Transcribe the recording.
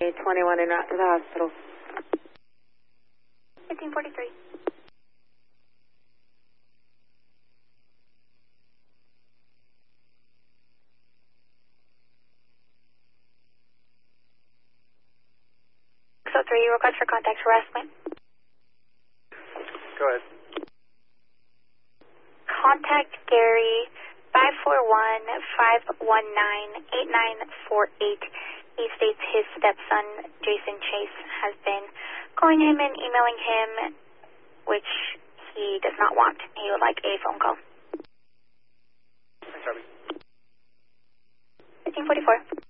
21 en route to the hospital. 1543. So 3, request for contact harassment. Go ahead. Contact Gary 541-519-8948. He states his stepson, Jason Chase, has been calling him and emailing him, which he does not want. He would like a phone call. Thanks, Harvey. 1544.